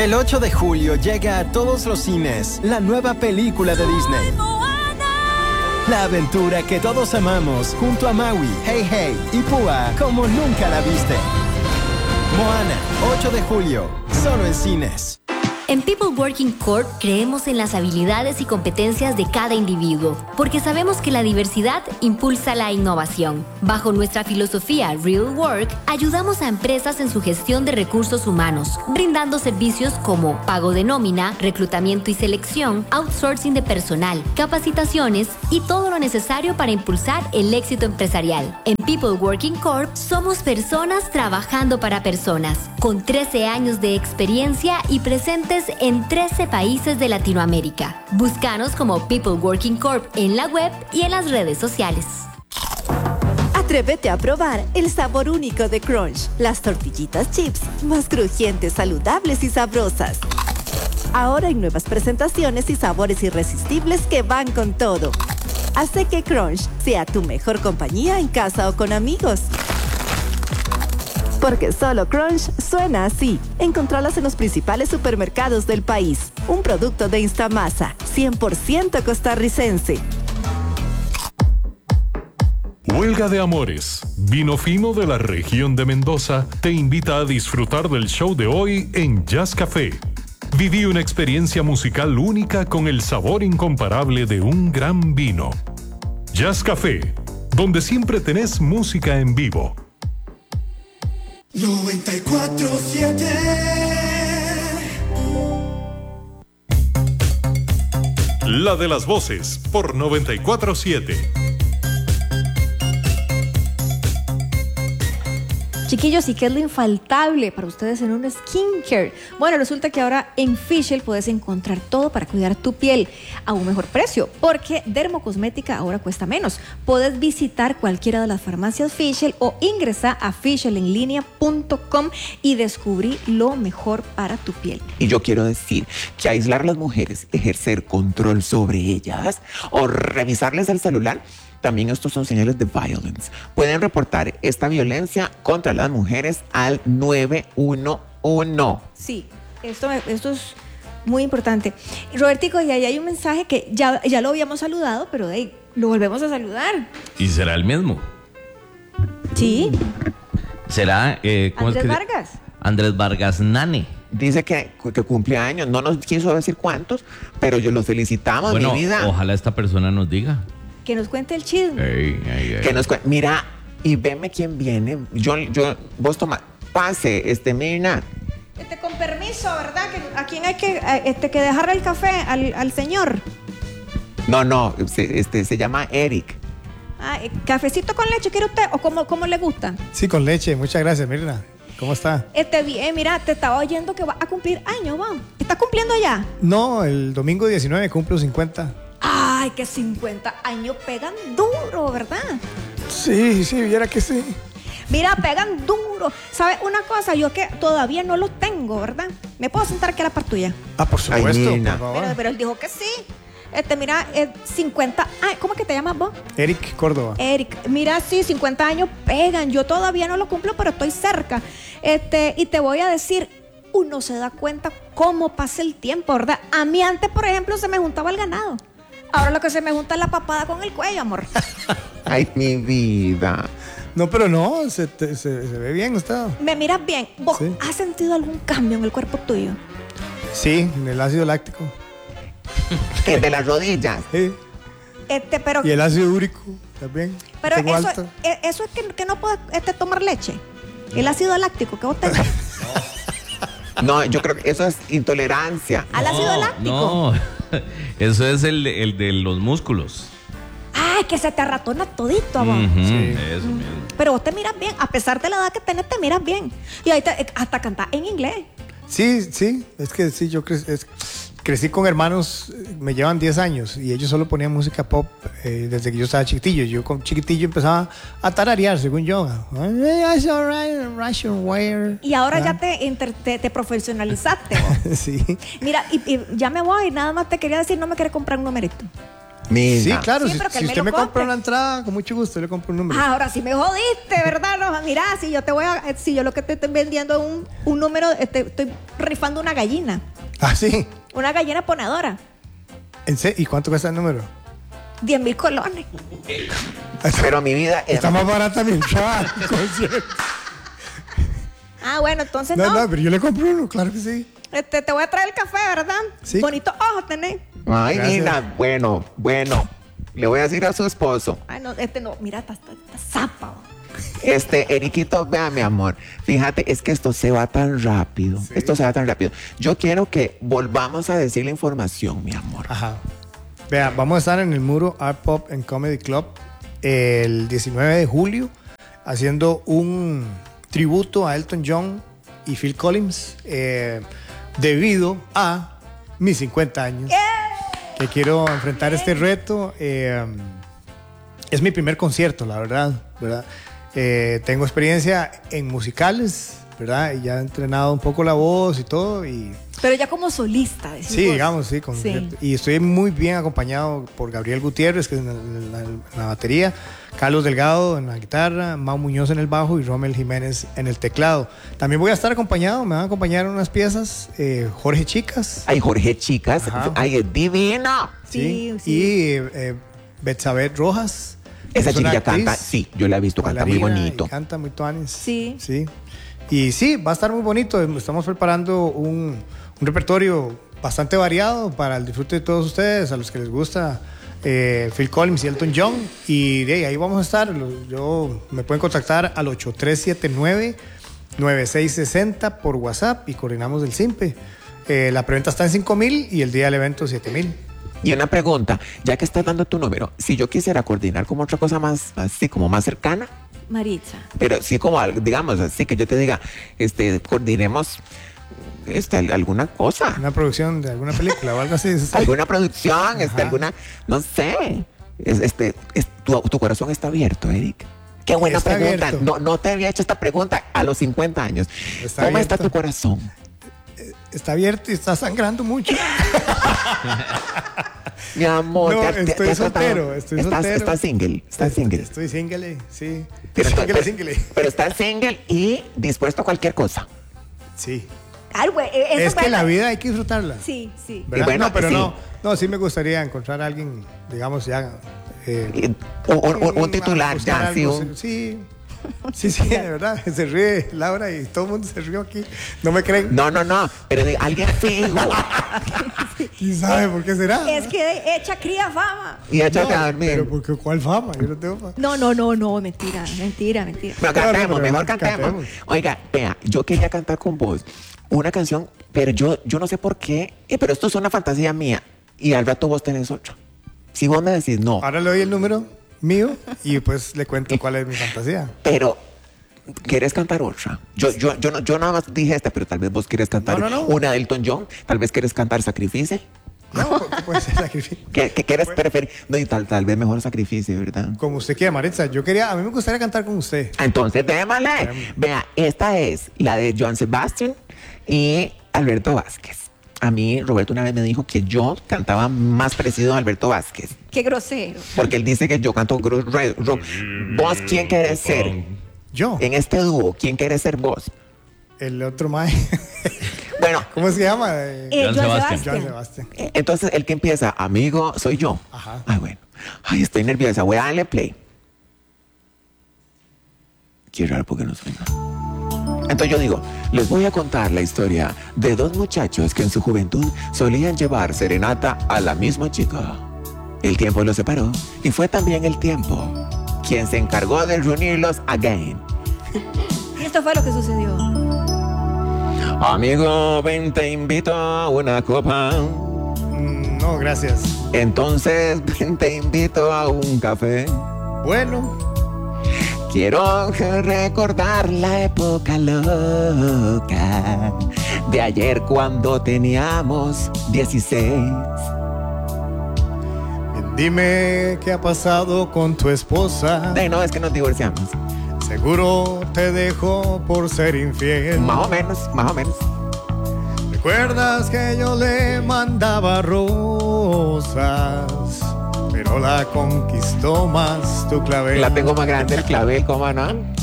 El 8 de julio llega a todos los cines la nueva película de Disney. La aventura que todos amamos junto a Maui, Hey Hey y Púa como nunca la viste. Moana, 8 de julio, solo en cines. En People Working Corp creemos en las habilidades y competencias de cada individuo, porque sabemos que la diversidad impulsa la innovación. Bajo nuestra filosofía Real Work, ayudamos a empresas en su gestión de recursos humanos, brindando servicios como pago de nómina, reclutamiento y selección, outsourcing de personal, capacitaciones y todo lo necesario para impulsar el éxito empresarial. En People Working Corp somos personas trabajando para personas, con 13 años de experiencia y presentes en 13 países de Latinoamérica. Búscanos como People Working Corp en la web y en las redes sociales. Atrévete a probar el sabor único de Crunch. Las tortillitas chips más crujientes, saludables y sabrosas. Ahora hay nuevas presentaciones y sabores irresistibles que van con todo. Hace que Crunch sea tu mejor compañía en casa o con amigos. Porque solo Crunch suena así. Encontralas en los principales supermercados del país. Un producto de Instamasa, 100% costarricense. Huelga de Amores. Vino Fino de la región de Mendoza te invita a disfrutar del show de hoy en Jazz Café. Viví una experiencia musical única con el sabor incomparable de un gran vino. Jazz Café, donde siempre tenés música en vivo. 94.7. La de las voces por 94.7. Chiquillos, ¿y qué es lo infaltable para ustedes en un skincare? Bueno, resulta que ahora en Fischl puedes encontrar todo para cuidar tu piel a un mejor precio, porque dermocosmética ahora cuesta menos. Puedes visitar cualquiera de las farmacias Fischl o ingresar a fischelenlinea.com y descubrir lo mejor para tu piel. Y yo quiero decir que aislar a las mujeres, ejercer control sobre ellas o revisarles el celular, también estos son señales de violence. Pueden reportar esta violencia contra las mujeres al 911. Sí, esto es muy importante. Robertico, y ahí hay un mensaje que ya lo habíamos saludado, pero lo volvemos a saludar. ¿Y será el mismo? Sí. ¿Será? Andrés Vargas. Andrés Vargas Nane. Dice que cumple años, no nos quiso decir cuántos, pero yo los felicitamos, bueno, mi vida. Ojalá esta persona nos diga. Que nos cuente el chisme. Que nos cuente. Mira, y veme quién viene. Vos toma, pase, Mirna. Con permiso, ¿verdad? ¿A quién hay que dejarle el café? ¿Al señor? No, se llama Eric. ¿Cafecito con leche quiere usted o cómo le gusta? Sí, con leche. Muchas gracias, Mirna. ¿Cómo está? Bien, mira, te estaba oyendo que va a cumplir años, ¿va? ¿Estás cumpliendo ya? No, el domingo 19 cumplo 50. Ay, que 50 años pegan duro, ¿verdad? Sí, viera que sí. Mira, pegan duro. ¿Sabes una cosa? Yo que todavía no los tengo, ¿verdad? ¿Me puedo sentar aquí a la par tuya? Por supuesto, por favor. Pero él dijo que sí. Mira, 50... ¿cómo es que te llamas vos? Eric Córdoba. Eric, mira, sí, 50 años pegan. Yo todavía no lo cumplo, pero estoy cerca. Y te voy a decir, uno se da cuenta cómo pasa el tiempo, ¿verdad? A mí antes, por ejemplo, se me juntaba el ganado. Ahora lo que se me junta es la papada con el cuello, amor. Ay, mi vida. No, pero no, se ve bien usted. ¿Me miras bien? ¿Vos sí. has sentido algún cambio en el cuerpo tuyo? Sí, en el ácido láctico. ¿El de las rodillas? Sí. Pero, y el ácido úrico también. Pero eso es que no puedes tomar leche. El ácido láctico que vos tenés. No, yo creo que eso es intolerancia. ¿Al ácido láctico? No, eso es el de los músculos. Ay, que se te arratona todito, amor. Sí. Eso mismo. Pero vos te miras bien, a pesar de la edad que tenés, te miras bien. Y ahí hasta cantás en inglés. Sí, es que sí, yo crecí con hermanos, me llevan 10 años y ellos solo ponían música pop desde que yo estaba chiquitillo. Yo con chiquitillo empezaba a tararear, según yo. Y ahora ya te profesionalizaste. Sí. Mira, y ya me voy, nada más te quería decir, no me quieres comprar un numerito. Mira. Sí, claro. Sí, si pero que si él me usted lo me compra compre. una entrada, con mucho gusto le compro un número. Ahora sí me jodiste, ¿verdad? No, mira, si yo te voy a, si yo lo que te estoy vendiendo es un número, estoy rifando una gallina. Ah, sí. Una gallina ponedora. ¿Y cuánto cuesta el número? 10,000 colones. Pero mi vida Está más barata mi entrada al concierto. Ah, bueno, entonces No, no. no, pero yo le compro uno, claro que sí. Te voy a traer el café, ¿verdad? Sí. Bonito ojo tenés. Ay, Gracias. mira, bueno. Le voy a decir a su esposo. Ay, no, no, mira, está zapa. Eriquito, vea, mi amor. Fíjate, es que esto se va tan rápido. Sí. Esto se va tan rápido. Yo quiero que volvamos a decir la información, mi amor. Ajá. Vea, vamos a estar en el Muro Art Pop and Comedy Club el 19 de julio haciendo un tributo a Elton John y Phil Collins debido a mis 50 años. Que quiero enfrentar este reto. Es mi primer concierto, la verdad. Tengo experiencia en musicales, ¿verdad? Y ya he entrenado un poco la voz y todo. Pero ya como solista. decís Sí, vos. digamos, sí, y estoy muy bien acompañado por Gabriel Gutiérrez, que es en la batería, Carlos Delgado en la guitarra, Mau Muñoz en el bajo y Rommel Jiménez en el teclado. También voy a estar acompañado, me van a acompañar en unas piezas, Jorge Chicas. Ay, Jorge Chicas. Ajá. Ay, es divino. Sí. Y Betsabeth Rojas. Esa es una chica canta, actriz, sí, yo la he visto, canta muy bailarina, bonito. y canta muy tuanis. Sí. Sí. Y sí, va a estar muy bonito. Estamos preparando un repertorio bastante variado para el disfrute de todos ustedes, a los que les gusta Phil Collins y Elton John. Y de ahí vamos a estar. Me pueden contactar al 8379-9660 por WhatsApp y coordinamos el SIMPE. La preventa está en 5,000 y el día del evento 7,000. Y una pregunta, ya que estás dando tu número, si yo quisiera coordinar como otra cosa más, así como más cercana, Maritza. pero sí como, digamos, así que yo te diga, coordinemos alguna cosa, Una producción de alguna película o algo así. alguna producción, Ajá. alguna, no sé, tu corazón está abierto, Eric. Qué buena Está pregunta. abierto. No te había hecho esta pregunta a los 50 años. Está ¿Cómo está abierto. tu corazón? Está abierto y está sangrando mucho. Mi amor, No, te estoy has tratado- soltero, estoy estás, soltero. Estás single, estás single. Estoy single, sí. Pero, Single. pero estás single y dispuesto a cualquier cosa. Sí. Claro, güey. eso Es que fue- la vida hay que disfrutarla. Sí, sí. ¿Verdad? Y bueno, no, pero sí. no, sí me gustaría encontrar a alguien, digamos, ya. Un titular, buscar ya, sí. algo, sí. Sí, de verdad. Se ríe Laura y todo el mundo se rió aquí. No me creen. No, pero de alguien fijo. ¿Quién sabe por qué será? Es que echa cría fama. Y échate a No, dormir. pero porque ¿cuál fama? Yo no tengo fama. No, mentira. Pero cantemos, pero mejor cantemos. cantemos. Oiga, vea, yo quería cantar con vos una canción, pero yo no sé por qué, pero esto es una fantasía mía. Y al rato vos tenés otra. Si vos me decís no, Ahora le doy el número mío y pues le cuento cuál es mi fantasía. pero ¿quieres cantar otra? Yo nada más dije esta, pero tal vez vos quieres cantar No. una de Elton John, tal vez quieres cantar Sacrificio. No, puede ser sacrificio. ¿Qué quieres preferir? No, y tal vez mejor Sacrificio, ¿verdad? Como usted quiera, Maritza. A mí me gustaría cantar con usted. Entonces, démosle. Vea, esta es la de Joan Sebastian y Alberto Vázquez. A mí, Roberto una vez me dijo que yo cantaba más parecido a Alberto Vázquez. Qué grosero. Porque él dice que yo canto rock. ¿Vos quién querés ser? Yo, En este dúo, ¿quién querés ser vos? el otro mae. Bueno, ¿Cómo se llama? Joan Sebastián. Joan Sebastián. entonces el que empieza, amigo, soy yo. Ajá. Ay, bueno. Ay, estoy nerviosa. Voy a darle play. Qué raro porque no suena. Entonces yo digo, les voy a contar la historia de dos muchachos que en su juventud solían llevar serenata a la misma chica. El tiempo los separó y fue también el tiempo quien se encargó de reunirlos again. Y esto fue lo que sucedió. Amigo, ven, te invito a una copa. No, gracias. Entonces, ven, te invito a un café. Bueno, Quiero recordar la época loca de ayer cuando teníamos 16. dime qué ha pasado con tu esposa. No, es que nos divorciamos. Seguro te dejó por ser infiel. Más o menos, más o menos. ¿Recuerdas que yo le mandaba rosas? Pero no la conquistó más tu clavel. La tengo más grande el clavel, ¿cómo no?